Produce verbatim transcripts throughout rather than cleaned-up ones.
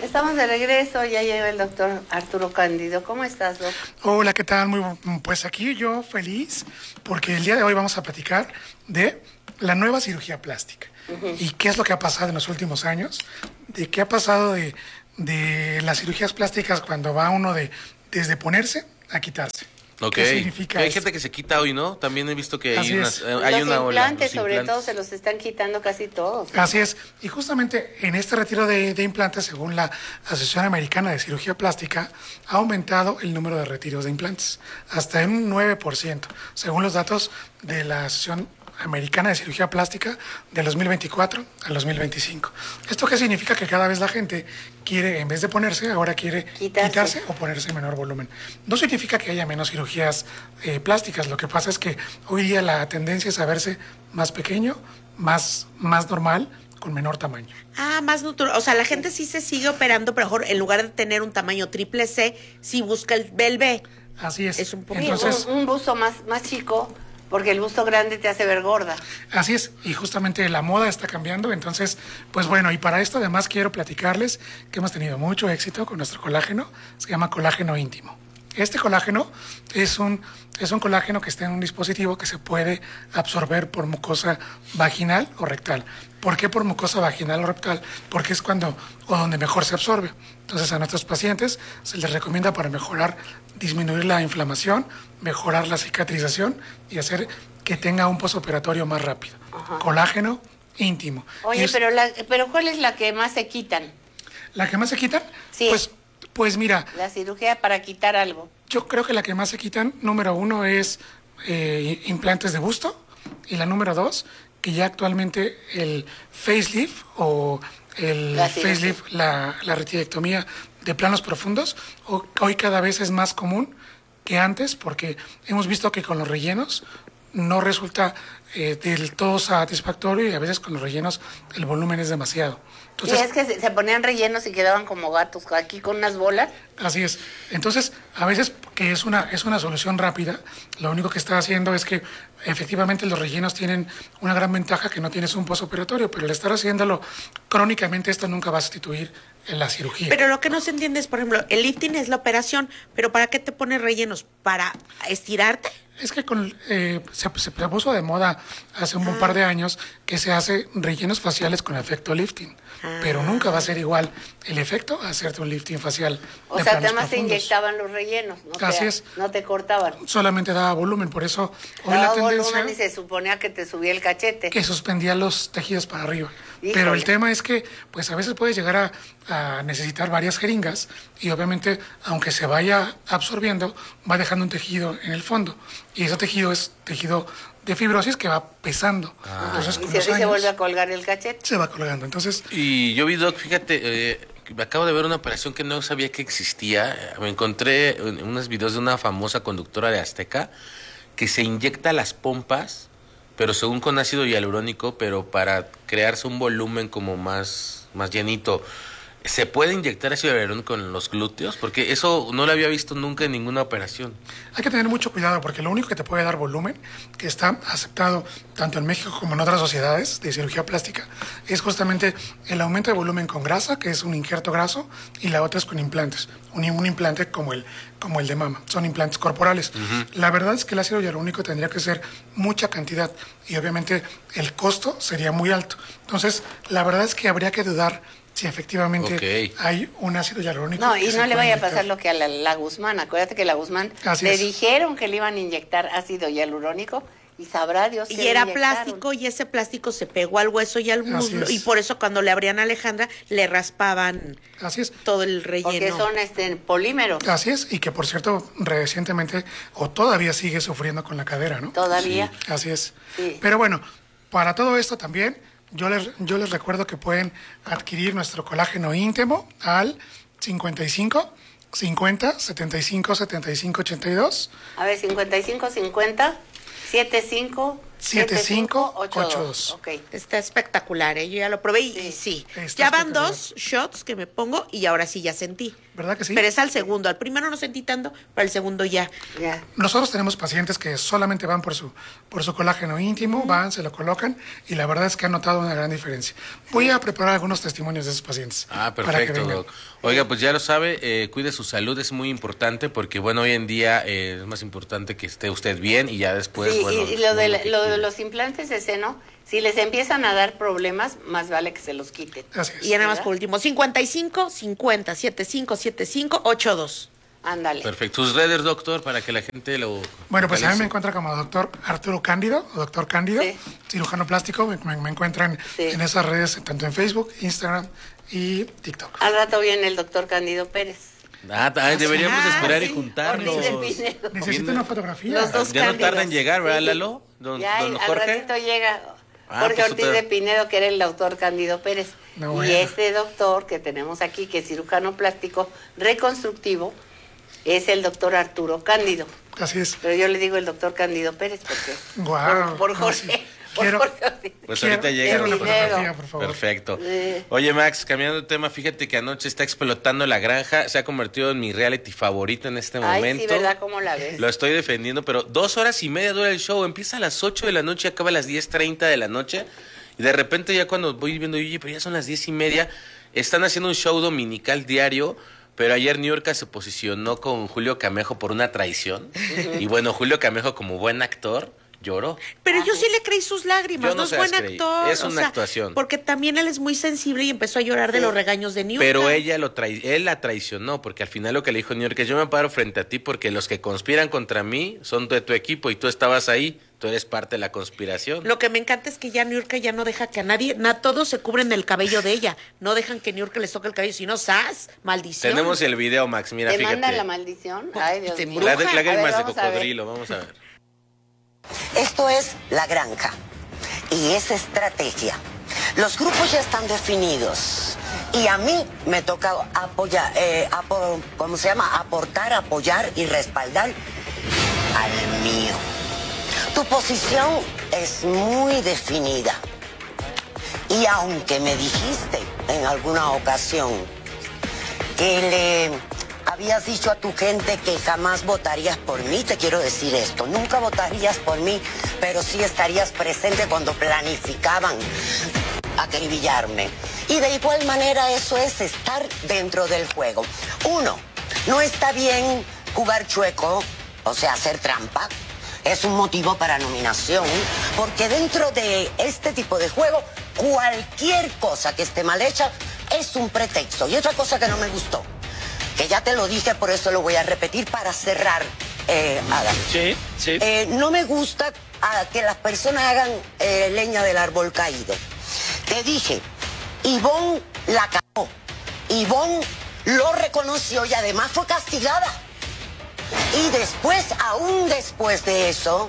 Estamos de regreso, ya llega el doctor Arturo Cándido. ¿Cómo estás, doc? Hola, ¿qué tal? Muy bu- pues aquí yo feliz porque el día de hoy vamos a platicar de la nueva cirugía plástica. Uh-huh. Y qué es lo que ha pasado en los últimos años, de qué ha pasado de, de las cirugías plásticas cuando va uno de desde ponerse a quitarse. Ok, ¿Qué significa hay esto? gente que se quita hoy, ¿no? También he visto que Así hay, es. unas, hay los una ola. implantes, Los sobre implantes. todo, se los están quitando casi todos. Así es. Y justamente en este retiro de, de implantes, según la Asociación Americana de Cirugía Plástica, ha aumentado el número de retiros de implantes hasta en un nueve por ciento, según los datos de la Asociación Americana de Cirugía Plástica del dos mil veinticuatro al dos mil veinticinco. ¿Esto qué significa? Que cada vez la gente quiere, en vez de ponerse, ahora quiere quitarse, quitarse o ponerse menor volumen. No significa que haya menos cirugías eh, plásticas, lo que pasa es que hoy día la tendencia es a verse más pequeño, más, más normal, con menor tamaño. Ah, más natural. O sea, la gente sí se sigue operando, pero mejor en lugar de tener un tamaño triple C, sí busca el B. El B. Así es. Es un poco. Entonces, un, un busto más, más chico, porque el busto grande te hace ver gorda. Así es, y justamente la moda está cambiando, entonces, pues bueno, y para esto además quiero platicarles que hemos tenido mucho éxito con nuestro colágeno, se llama colágeno íntimo. Este colágeno es un, es un colágeno que está en un dispositivo que se puede absorber por mucosa vaginal o rectal. ¿Por qué por mucosa vaginal o rectal? Porque es cuando o donde mejor se absorbe. Entonces a nuestros pacientes se les recomienda para mejorar, disminuir la inflamación, mejorar la cicatrización y hacer que tenga un posoperatorio más rápido. Ajá. Colágeno íntimo. Oye, es, pero, la, pero ¿cuál es la que más se quitan? ¿La que más se quitan? Sí. Pues, pues mira. La cirugía para quitar algo. Yo creo que la que más se quitan, número uno, es eh, implantes de busto. Y la número dos, que ya actualmente el facelift o el la facelift, la, la retirectomía de planos profundos, hoy cada vez es más común que antes, porque hemos visto que con los rellenos no resulta eh, del todo satisfactorio y a veces con los rellenos el volumen es demasiado. Entonces, sí, es que se, se ponían rellenos y quedaban como gatos aquí con unas bolas. Así es. Entonces, a veces que es una, es una solución rápida, lo único que está haciendo es que efectivamente los rellenos tienen una gran ventaja, que no tienes un postoperatorio, pero al estar haciéndolo crónicamente esto nunca va a sustituir en la cirugía. Pero lo que no se entiende es, por ejemplo, el lifting es la operación, pero ¿para qué te pones rellenos? ¿Para estirarte? Es que con, eh, se, se puso de moda hace un ah. par de años que se hace rellenos faciales con efecto lifting, ah. pero nunca va a ser igual el efecto a hacerte un lifting facial. O sea, además te inyectaban los rellenos, no Así te, es. No te cortaban. Solamente daba volumen, por eso hoy daba la tendencia volumen y se suponía que te subía el cachete. Que suspendía los tejidos para arriba. Híjole. Pero el tema es que pues a veces puedes llegar a, a necesitar varias jeringas y obviamente aunque se vaya absorbiendo va dejando un tejido en el fondo y ese tejido es tejido de fibrosis que va pesando. Ah. Entonces, y se, se vuelve a colgar el cachete. Se va colgando. Entonces, y yo vi, Doc, fíjate, eh, acabo de ver una operación que no sabía que existía. Me encontré en unos videos de una famosa conductora de Azteca que se inyecta las pompas, pero según con ácido hialurónico, pero para crearse un volumen como más, más llenito. ¿Se puede inyectar ácido hialurónico en los glúteos? Porque eso no lo había visto nunca en ninguna operación. Hay que tener mucho cuidado porque lo único que te puede dar volumen, que está aceptado tanto en México como en otras sociedades de cirugía plástica, es justamente el aumento de volumen con grasa, que es un injerto graso, y la otra es con implantes. Un, un implante como el, como el de mama. Son implantes corporales. Uh-huh. La verdad es que el ácido hialurónico tendría que ser mucha cantidad y obviamente el costo sería muy alto. Entonces, la verdad es que habría que dudar si efectivamente okay. hay un ácido hialurónico. No, y no le vaya a pasar lo que a la, la Guzmán. Acuérdate que la Guzmán Así le es. dijeron que le iban a inyectar ácido hialurónico y sabrá Dios que y era plástico y ese plástico se pegó al hueso y al muslo y por eso cuando le abrían a Alejandra le raspaban Así es. todo el relleno. Porque son este polímeros. Así es, y que por cierto recientemente o todavía sigue sufriendo con la cadera, ¿no? Todavía. Sí. Así es. Sí. Pero bueno, para todo esto también Yo les, yo les recuerdo que pueden adquirir nuestro colágeno íntimo al cincuenta y cinco, cincuenta, setenta y cinco, setenta y cinco, ochenta y dos. A ver, cincuenta y cinco, cincuenta, setenta y cinco, siete cinco ocho dos. Ok. Está espectacular, ¿eh? Yo ya lo probé y Sí. y sí. Está Ya van espectacular. dos shots que me pongo y ahora sí ya sentí. ¿Verdad que sí? Pero es al segundo. Al primero no sentí tanto, pero al segundo ya. Ya. Nosotros tenemos pacientes que solamente van por su, por su colágeno íntimo, van, se lo colocan y la verdad es que han notado una gran diferencia. Voy a preparar algunos testimonios de esos pacientes. Ah, para que perfecto, vengan. Doc. Oiga, pues ya lo sabe, eh, cuide su salud, es muy importante porque, bueno, hoy en día eh, es más importante que esté usted bien y ya después, Sí, bueno... y, y lo, de, lo la- que lo de quiere. los implantes de seno, si les empiezan a dar problemas, más vale que se los quiten. Así es. Y ya nada más ¿Verdad? por último, cincuenta y cinco, cincuenta, setenta y cinco, setenta y cinco, ochenta y dos. Ándale. Perfecto. Sus redes, doctor, para que la gente lo... Bueno, pues a mí localice. me encuentra como doctor Arturo Cándido, o doctor Cándido, Sí. cirujano plástico. Me, me- me encuentran Sí. en esas redes, tanto en Facebook, Instagram y TikTok. Al rato viene el doctor Cándido Pérez. Ah, ta- deberíamos Ah, esperar y sí. juntarnos. Ortiz de Pinedo. Necesito una fotografía. Los dos Ya no tarda en Cándidos. llegar, ¿verdad, Sí. Lalo? Don, Ya, don al Jorge. ratito llega Ah, Jorge pues Ortiz otra- de Pinedo, que era el doctor Cándido Pérez. No, y bueno. este doctor que tenemos aquí, que es cirujano plástico reconstructivo, es el doctor Arturo Cándido. Así es. Pero yo le digo el doctor Cándido Pérez porque Guau. por, por No, Jorge. sí. por Quiero- Jorge Ortiz. Pues Quiero- ahorita llega. quiero una Pinedo. fotografía, por favor. Perfecto. Sí. Oye, Max, cambiando de tema, fíjate que anoche está explotando la granja. Se ha convertido en mi reality favorito en este Ay, momento. sí, ¿verdad? ¿Cómo la ves? Lo estoy defendiendo, pero dos horas y media dura el show. Empieza a las ocho de la noche y acaba a las diez treinta de la noche. Y de repente ya cuando voy viendo, oye, pero ya son las diez y media. Están haciendo un show dominical diario. Pero ayer New York se posicionó con Julio Camejo por una traición. Y bueno, Julio Camejo como buen actor lloró. Pero yo sí le creí sus lágrimas, Yo no no, es se buen las creí. actor. Es o una sea, actuación. Porque también él es muy sensible y empezó a llorar de Sí. los regaños de New Pero ella lo trai él la traicionó, porque al final lo que le dijo New York es: yo me paro frente a ti porque los que conspiran contra mí son de tu equipo y tú estabas ahí, tú eres parte de la conspiración. Lo que me encanta es que ya New York ya no deja que a nadie, na, todos se cubren el cabello de ella. No dejan que New York les toque el cabello, si no, ¡zas! Maldición. Tenemos el video, Max, mira, ¿Te fíjate. manda la maldición? Ay, Dios Se mío. La, embruja. de- A ver, lágrimas de vamos a ver. cocodrilo, vamos a ver. Esto es la granja y es estrategia. Los grupos ya están definidos y a mí me toca apoyar, eh, apo- ¿cómo se llama? Aportar, apoyar y respaldar al mío. Tu posición es muy definida y aunque me dijiste en alguna ocasión que le habías dicho a tu gente que jamás votarías por mí, te quiero decir esto, nunca votarías por mí, pero sí estarías presente cuando planificaban acribillarme. Y de igual manera eso es estar dentro del juego. Uno, no está bien jugar chueco, o sea, hacer trampa. Es un motivo para nominación, porque dentro de este tipo de juego, cualquier cosa que esté mal hecha es un pretexto. Y otra cosa que no me gustó, que ya te lo dije, por eso lo voy a repetir para cerrar, eh, Adam. Sí, sí. Eh, no me gusta ah, que las personas hagan eh, leña del árbol caído. Te dije, Ivonne la cagó. Ivonne lo reconoció y además fue castigada. Y después, aún después de eso,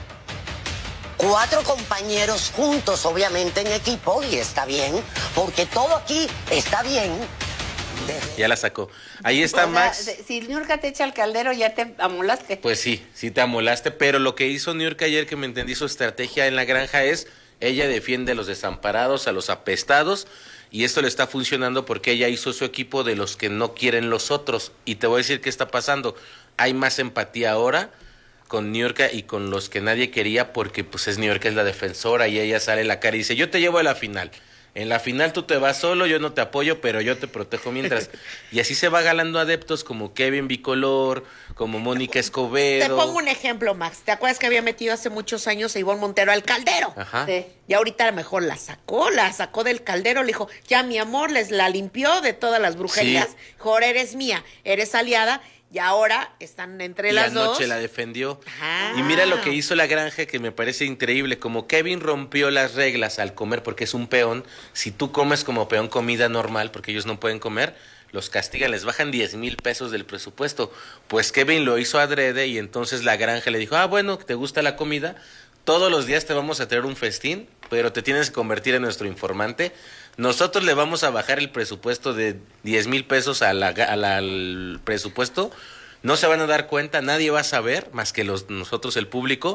cuatro compañeros juntos, obviamente en equipo, y está bien, porque todo aquí está bien. Desde- Ya la sacó. Ahí está O sea, Max. de- si Niurka te echa al caldero, ya te amolaste. Pues sí, sí te amolaste, pero lo que hizo New York ayer, que me entendí su estrategia en la granja, es ella defiende a los desamparados, a los apestados, y esto le está funcionando porque ella hizo su equipo de los que no quieren los otros. Y te voy a decir qué está pasando. Hay más empatía ahora con New York y con los que nadie quería, porque pues es New York, es la defensora, y ella sale la cara y dice: yo te llevo a la final. En la final tú te vas solo, yo no te apoyo, pero yo te protejo mientras. Y así se va ganando adeptos como Kevin Bicolor, como Mónica Te Escobedo. pongo un ejemplo, Max. ¿Te acuerdas que había metido hace muchos años a Ivonne Montero al caldero? Ajá. Sí. Y ahorita a lo mejor la sacó, la sacó del caldero, le dijo, ya mi amor, les la limpió de todas las brujerías. Sí. Dijo, ahora eres mía, eres aliada, y ahora están entre Y las anoche dos. la defendió. Ajá. Y mira lo que hizo la granja, que me parece increíble. Como Kevin rompió las reglas al comer, porque es un peón, si tú comes como peón comida normal, porque ellos no pueden comer, los castigan, les bajan diez mil pesos del presupuesto. Pues Kevin lo hizo adrede y entonces la granja le dijo: ah, bueno, ¿te gusta la comida? Todos los días te vamos a traer un festín, pero te tienes que convertir en nuestro informante. Nosotros le vamos a bajar el presupuesto de diez mil pesos a la, a la- al presupuesto. No se van a dar cuenta, nadie va a saber, más que los, nosotros, el público.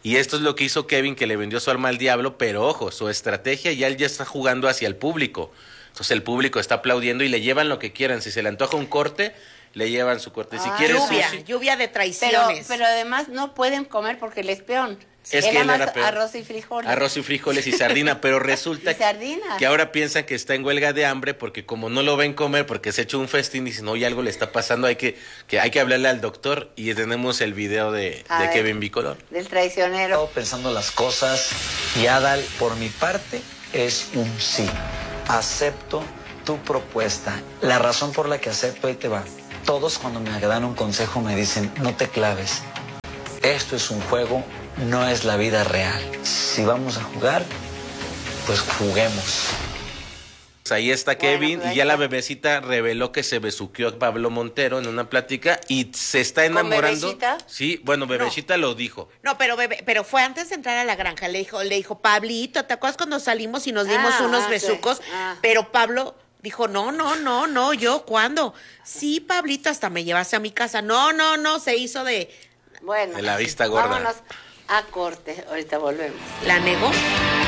Y esto es lo que hizo Kevin, que le vendió su alma al diablo, pero ojo, su estrategia ya él ya está jugando hacia el público. Entonces el público está aplaudiendo y le llevan lo que quieran. Si se le antoja un corte, le llevan su corte. Si Ah, quiere Lluvia, sushi, lluvia de Pero, traiciones. pero además no pueden comer porque él es peón. Es Él que él nada era más peón. arroz y frijoles. arroz y frijoles y sardina, pero resulta Y sardinas. que ahora piensan que está en huelga de hambre porque como no lo ven comer porque se ha hecho un festín y dicen, oye, algo le está pasando, hay que, que hay que hablarle al doctor y tenemos el video de, A de ver. Kevin Bicolor. Del traicionero. Estado pensando las cosas y Adal, por mi parte, es un sí. Acepto tu propuesta. La razón por la que acepto, ahí te va. Todos cuando me dan un consejo me dicen, no te claves. Esto es un juego, no es la vida real. Si vamos a jugar, pues juguemos. Pues ahí está Bueno, Kevin pues ahí y ya la está. bebecita reveló que se besuqueó a Pablo Montero en una plática y se está enamorando. Bebecita? Sí, bueno, bebecita lo dijo. No, pero bebé, pero fue antes de entrar a la granja. Le dijo, le dijo, Pablito, ¿te acuerdas cuando salimos y nos dimos Ah, unos ah, besucos? sí. Ah. Pero Pablo dijo, no, no, no, no, ¿yo cuándo? Sí, Pablito, hasta me llevaste a mi casa. No, no, no, se hizo de... Bueno, De la vista gorda. vámonos a corte. Ahorita volvemos. ¿La negó?